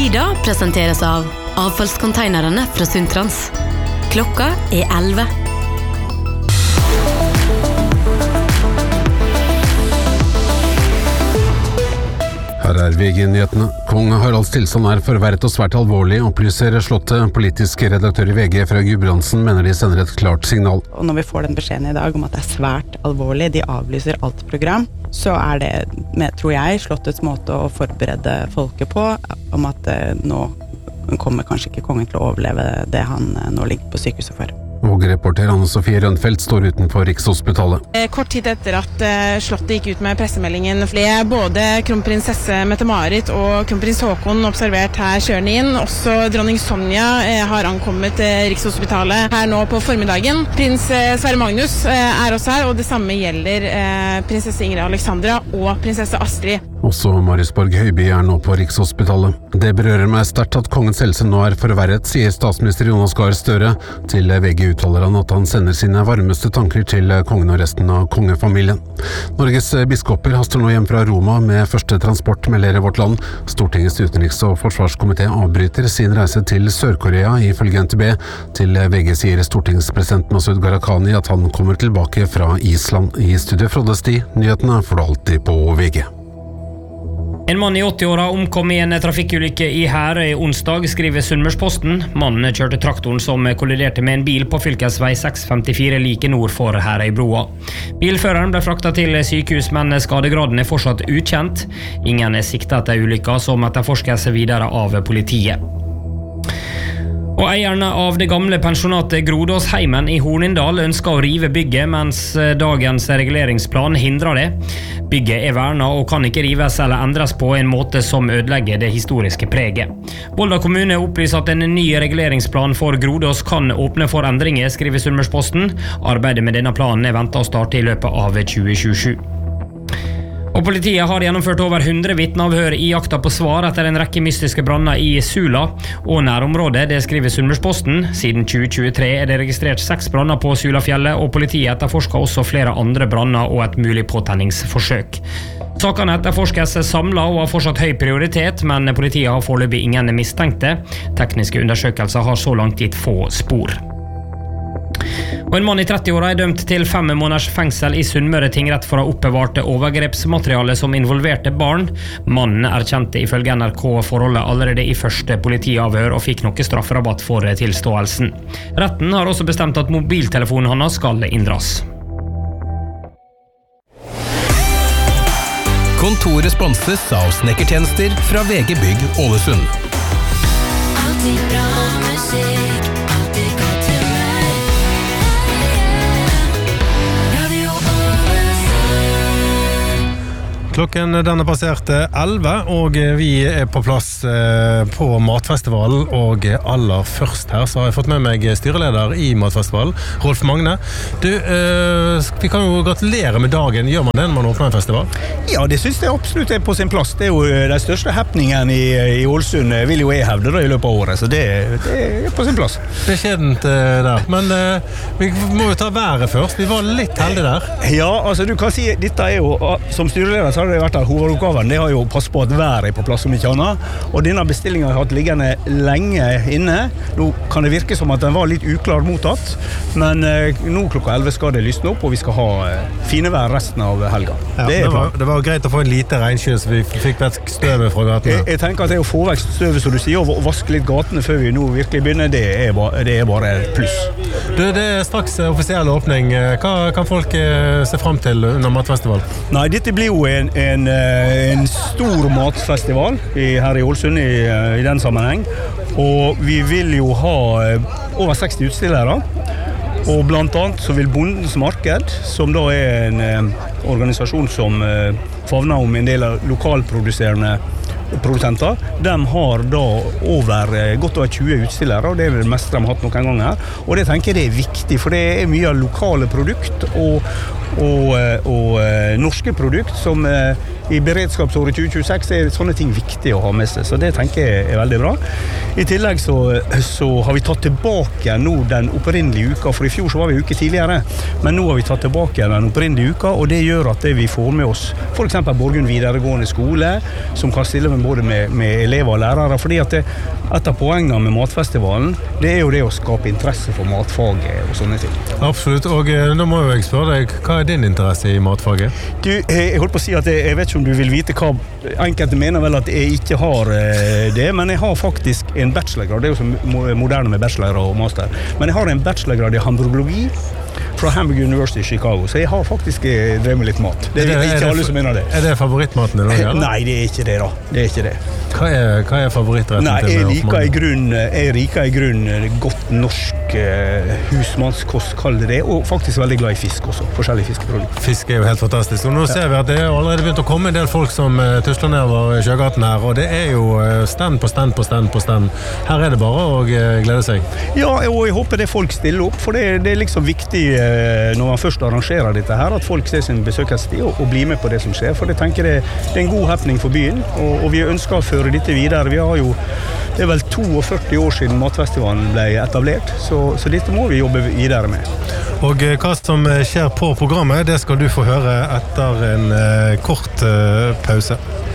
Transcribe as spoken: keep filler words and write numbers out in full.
Tida presenteres av avfallskonteinerne fra Sundtrans. Klokka er elleve. Her er V G-nyhetene. Kong Haralds tilstand er forverret og svært alvorlig, opplyser Slottet. Politisk redaktør i V G fra Gudbrandsen mener de sender et klart signal. Og når vi får den beskjeden i dag om at det er svært alvorlig, de avlyser alt program, så er det, med, tror jeg, Slottets måte å forberede folket på, om at nå kommer kanskje ikke kongen til å overleve det han nå ligger på sykehuset for. Og reporter Anne-Sofie Rønfeldt står utenfor Rikshospitalet. Kort tid etter at Slottet gikk ut med pressemeldingen, ble både kronprinsesse Mette-Marit og kronprins Håkon observert her kjørende inn. Også dronning Sonja har ankommet Rikshospitalet her nå på formiddagen. Prins Sverre Magnus er også her, og det samme gjelder prinsesse Ingrid Alexandra og prinsesse Astrid. Også Marius Borg Høiby er nå på Rikshospitalet. Det berører meg sterkt at kongens helse nå er forverret, sier statsminister Jonas Gahr Støre. Til V G uttaler han at han sender sine varmeste tanker til kongen og resten av kongefamilien. Norges biskoper haster nå hjem fra Roma med første transport, melder Vårt Land. Stortingets utenriks- og forsvarskomité avbryter sin reise til Sør-Korea ifølge N T B. Til V G sier stortingspresident Masud Gharahkhani at han kommer tilbake fra Island. I studio Frode Sti, nyhetene får du alltid på V G. En mann i åtti-åra omkom i en trafikkulykke i Herøy onsdag, skriver Sunnmørsposten. Mannen kjørte traktoren som kolliderte med en bil på fylkesvei seks femtifire like nord for Herøybroa. Bilføreren ble fraktet til sykehus, men skadegraden er fortsatt ukjent. Ingen er siktet etter ulykka, som etterforskes videre av politiet. Og eierne av det gamle pensjonatet Grodåsheimen i Hornindal ønsker å rive bygget, mens dagens reguleringsplan hindrer det. Bygget er vernet og kan ikke rives eller endres på en måte som ødelegger det historiske preget. Volda kommune opplyser at en ny reguleringsplan for Grodås kan åpne for endringer, skriver Sunnmørsposten. Arbeidet med denne planen er ventet å starte i løpet av tjue tjuesju. Og politiet har gjennomført over hundre vitneavhør i jakta på svar etter en rekke mystiske branner i Sula og nærområdet, det skriver Sunnmørsposten. Siden tjue tjuetre er det registrert seks branner på Sulafjellet, og politiet etterforsker også flere andre branner og et mulig påtenningsforsøk. Sakene etterforskes samlet og har fortsatt høy prioritet, men politiet har foreløpig ingen mistenkte. Tekniske undersøkelser har så langt gitt få spor. Og en mann i tretti-åra er dømt til fem måneders fengsel i Sunnmøre tingrett for å ha oppbevart overgrepsmateriale som involverte barn. Mannen erkjente ifølge N R K forholdet allerede i første politiavhør og fikk noe strafferabatt for tilståelsen. Retten har også bestemt at mobiltelefonen hans skal inndras. Kontoret sponses av snekkertjenester fra V G Bygg Ålesund. Alltid bra musikk. Klokken denne passerte elleve, og vi er på plass på Matfestivalen, og aller først her så har jeg fått med meg styreleder i Matfestivalen, Rolf Magne. Du, vi kan jo gratulere med dagen. Gjør man det når man åpner en festival? Ja, det synes jeg absolutt er på sin plass. Det er jo den største happeningen i, i Ålesund, vil jo jeg hevde da i løpet av året, så det, det er på sin plass. Beskjedent der, men vi må jo ta været først. Vi var litt heldige der. Ja, altså du kan si, dette er jo, som styreleder så har det vært av hovedoppgaven, det har jo passet på at været er på plass om ikke annet, og denne bestillingen har hatt liggende lenge inne. Nå kan det virke som at den var litt uklar mottatt, men eh, nå klokka elleve skal det lysne opp, og vi skal ha eh, fine vær resten av helga. Ja, det, det, var, det var greit å få en lite regnskyll, så vi fikk vekk støvet fra gatene. Jeg, jeg tenker at det å få vekk støvet, som du sier, og vaske litt gatene før vi nå virkelig begynner, det er, ba, det er bare pluss. Du, det er straks offisiell åpning. Hva kan folk eh, se frem til under Matfestival? Nei, dette blir jo en En, en stor matfestival i, her i Ålesund i, i den sammenheng, og vi vil jo ha over seksti utstillere, og blant annet så vil Bondens Marked, som da er en eh, organisasjon som eh, favner om en del av lokalproduserende produsenter, de har da over, godt over tjue utstillere, og det er det meste de har hatt noen ganger, og det tenker jeg det er viktig, for det er mye av lokale produkt, og og, og norske produkt som i beredskapsåret tjue tjueseks er sånne ting viktig å ha med seg, så det tenker jeg er veldig bra. I tillegg så, så har vi tatt tilbake nå den opprinnelige uka, for i fjor så var vi en uke tidligere, men nå har vi tatt tilbake den opprinnelige uka, og det gjør at vi får med oss for eksempel Borgund videregående skole, som kan stille med både med, med elever og lærere, fordi at det, et av poengene med matfestivalen, det er jo det å skape interesse for matfaget og sånne ting. Absolutt, og da må jeg spørre deg, hva er din interesse i matfaget? Du, jeg holdt på å si at jeg, jeg vet ikke om du vil vite hva, enkelte mener vel at jeg ikke har det, men jeg har faktisk en bachelorgrad, det er jo så moderne med bachelor og master, men jeg har en bachelorgrad i hamburgologi fra Hamburg University i Chicago, så jeg har faktisk drevet med litt mat. Det er, er, det, ikke er alle det, som mener det. Er det favorittmaten din også, eller? Nei, det er ikke det da. Det er ikke det. Hva er, hva er favorittretten Nei, til? Jeg liker i grunn, jeg liker i grunn godt norsk uh, husmannskost, kaller det, og faktisk veldig glad i fisk også, forskjellige fiskeprodukter. Fisk er jo helt fantastisk, og nå ser vi at det er allerede begynt å komme en del folk som uh, tusler nedover Sjøgaten her, og det er jo uh, stand på stand på stand på stand. Her er det bare å uh, glede seg. Ja, og jeg håper det folk stiller opp, for det, det er liksom viktig uh, når man først arrangerer dette her, at folk ser sin besøkelsestid og, og blir med på det som skjer, for jeg tenker det, det er en god happening for byen, og, og vi ønsker å føre dette videre. Vi har jo, det er vel førti år siden Matfestivalen ble etablert, så, så dette må vi jobbe videre med. Og hva som skjer på programmet, det skal du få høre etter en uh, kort uh, pause.